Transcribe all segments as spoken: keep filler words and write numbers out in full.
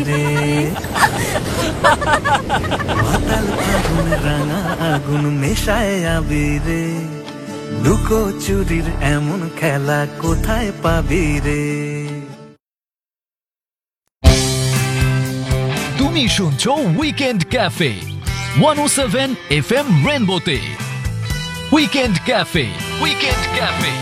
রে মাতাল ফাগুন রাঙা আগুন মেশায় আবিরে, লুকো চুরির এমন খেলা কোথায় পাবি রে। তুমি শুনছো উইকেন্ড ক্যাফে ওয়ান ও seven F M রেনবোতে। Weekend cafe, weekend cafe.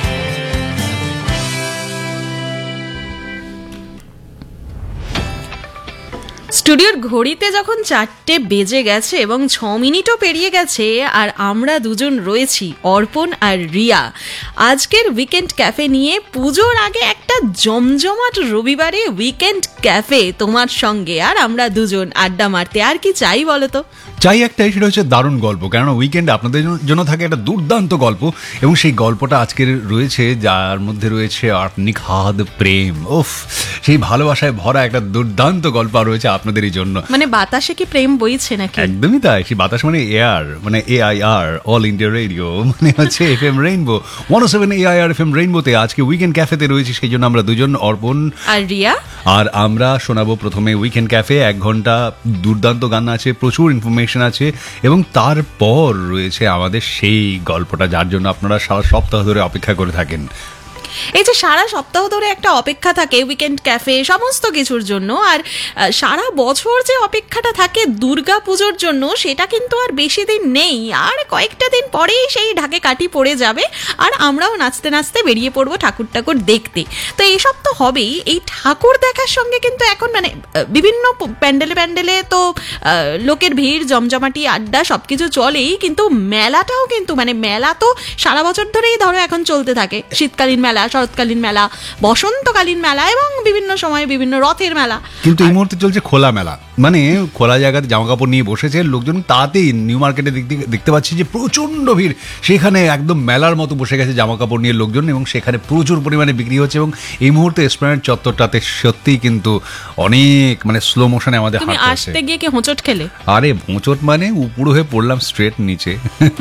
স্টুডিওর ঘড়িতে যখন চারটে বেজে গেছে এবং ছ মিনিটও পেরিয়ে গেছে, আর আমরা দুজন রয়েছি অর্পণ আর রিয়া আজকের উইকেন্ড ক্যাফে নিয়ে। পুজোর আগে একটা জমজমাট রবিবারে উইকেন্ড ক্যাফে তোমার সঙ্গে, আর আমরা দুজন আড্ডা মারতে। আর কি চাই বলো তো? চাই একটাই, সেটা হচ্ছে দারুণ গল্প। কেননা উইকেন্ডে আপনাদের জন্য থাকে একটা দুর্দান্ত গল্প, এবং সেই গল্পটা আজকের রয়েছে, যার মধ্যে রয়েছে নিখাদ প্রেম। ওফ, সেই ভালোবাসায় ভরা একটা দুর্দান্ত গল্প রয়েছে আপনাদেরই জন্য। মানে বাতাসে কি প্রেম বইছে নাকি? একদমই তাই। সেই বাতাস মানে এয়ার, মানে A I R, all India radio, মানে হচ্ছে F M rainbow one O seven A I R F M রেইনবোতে আজকে উইকেন্ড ক্যাফেতে রয়েছে। সেই জন্য আমরা দুজন, অর্পণ আর রিয়া, আর আমরা শোনাবো প্রথমে উইকেন্ড ক্যাফে। এক ঘন্টা দুর্দান্ত গান আছে, প্রচুর ইনফরমেশন আছে, এবং তারপর রয়েছে আমাদের সেই গল্পটা, যার জন্য আপনারা সারা সপ্তাহ ধরে অপেক্ষা করে থাকেন। এই যে সারা সপ্তাহ ধরে একটা অপেক্ষা থাকে উইকেন্ড ক্যাফে সমস্ত কিছুর জন্য, আর সারা বছর যে অপেক্ষাটা থাকে দুর্গা পুজোর জন্য, সেটা কিন্তু আর বেশি দিন নেই। আর কয়েকটা দিন পরেই সেই ঢাকে কাঠি পড়ে যাবে, আর আমরাও নাচতে নাচতে বেরিয়ে পড়বো ঠাকুর ঠাকুর দেখতে। তো এইসব তো হবেই। এই ঠাকুর দেখার সঙ্গে কিন্তু এখন মানে বিভিন্ন প্যান্ডেলে প্যান্ডেলে তো লোকের ভিড়, জমজমাটি, আড্ডা সব কিছু চলেই, কিন্তু মেলাটাও কিন্তু মানে মেলা তো সারা বছর ধরেই ধরো এখন চলতে থাকে। শীতকালীন মেলা, শরৎকালীন মেলা, বসন্তকালীন মেলা, এবং বিভিন্ন সময়ে বিভিন্ন রথের মেলা। কিন্তু এই মুহূর্তে চলছে খোলা মেলা, মানে খোলা জায়গাতে জামা কাপড় নিয়ে বসেছে লোকজন। তাতেই নিউ মার্কেটে দেখতে পাচ্ছি যে প্রচন্ড ভিড়, সেখানে একদম মেলার মতো বসে গেছে জামা কাপড় নিয়ে লোকজন, এবং সেখানে প্রচুর পরিমাণে বিক্রি হচ্ছে। এবং এই মুহূর্তে এসপ্ল্যানেড চত্বরটাতে সত্যিই কিন্তু অনেক মানে স্লো মোশনে আমাদের হাঁটতে হচ্ছে। আসতে গিয়ে কি হোঁচট খেলে? আরে হোঁচট মানে উপড়ো হয়ে পড়লাম স্ট্রেট নিচে।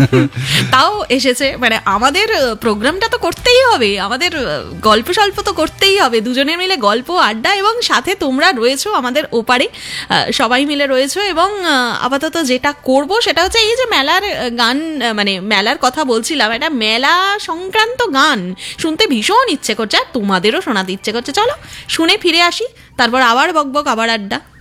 তাও এসেছে, মানে আমাদের প্রোগ্রামটা তো করতেই হবে, আমাদের গল্প সল্প তো করতেই হবে, দুজনে মিলে গল্প আড্ডা, এবং সাথে তোমরা রয়েছো আমাদের ওপারে, সবাই মিলে রয়েছো। এবং আপাতত যেটা করব সেটা হচ্ছে এই যে মেলার গান, মানে মেলার কথা বলছিলাম, এটা মেলা সংক্রান্ত গান শুনতে ভীষণ ইচ্ছে করছে, আর তোমাদেরও শোনাতে ইচ্ছে করছে। চলো শুনে ফিরে আসি, তারপর আবার বকবক, আবার আড্ডা।